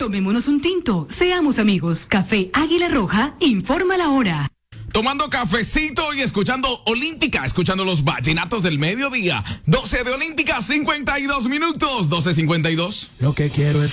Tomémonos un tinto, seamos amigos. Café Águila Roja, informa la hora. Tomando cafecito y escuchando Olímpica, escuchando los vallenatos del mediodía. 12 de Olímpica, 52 minutos, 12:52. Lo que quiero es